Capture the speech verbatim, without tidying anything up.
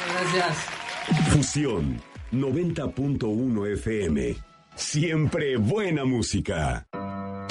Gracias. Fusión noventa punto uno F M. Siempre buena música.